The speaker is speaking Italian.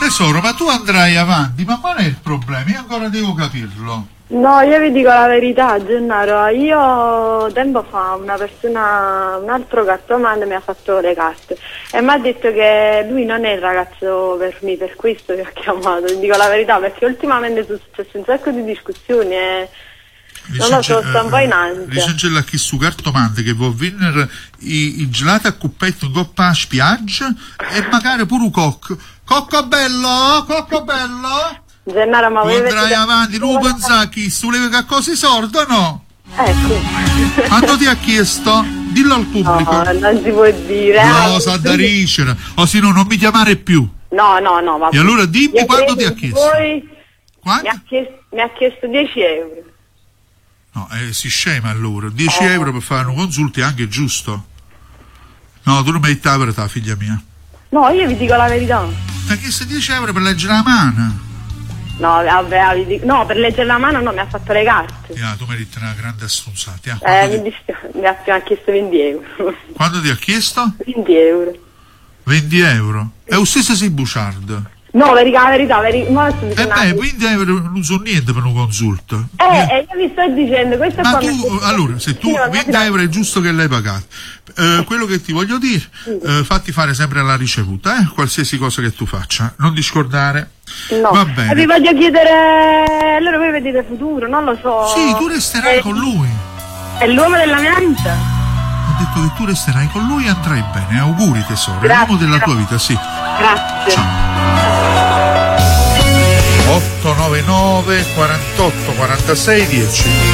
Tesoro, ma tu andrai avanti, ma qual è il problema? Io ancora devo capirlo. No, io vi dico la verità, Gennaro, io tempo fa un altro cartomante mi ha fatto le carte e mi ha detto che lui non è il ragazzo per me, per questo che ho chiamato, vi dico la verità, perché ultimamente sono successe un sacco di discussioni e non lo so, sto un po' in ansia. Ricencella chi su cartomante che vuol vincere i gelati a cuppetto in coppa a spiaggia e magari pure un cocco. Cocco bello! Gennaro, ma tu voi andrai avanti, non pensare che su le cose sordo, no? Ecco. Quando ti ha chiesto? Dillo al pubblico. No, non si può dire. No, sa da ricere, o se no non mi chiamare più. No, va E allora dimmi quando ti ha chiesto. Poi quanto? Mi ha chiesto 10 euro. No, si scema allora. 10 euro per fare un consulto è anche giusto. No, tu non metti la verità, figlia mia. No, io vi dico la verità. Ma che se 10 euro per leggere la mano? No, vabbè, no, per leggere la mano no, mi ha fatto le carte. Tu meriti una grande assunzata. Mi ha chiesto 20 euro. Quando ti ha chiesto? 20 euro. 20 euro? È lo stesso si buciardo. No, la verità, 20 euro non so niente per un consulto. Io vi sto dicendo, questo ma è tu, allora, se tu 20 euro è giusto che l'hai pagato. Quello che ti voglio dire, fatti fare sempre la ricevuta, qualsiasi cosa che tu faccia, non ti scordare. No. Va bene. Vi voglio chiedere, allora voi vedete futuro, non lo so. Sì, tu resterai con lui. È l'uomo della mia vita. Ho detto che tu resterai con lui e andrai bene. Auguri tesoro, grazie, è l'uomo della tua vita, sì. Grazie. Ciao. 899 48 46 10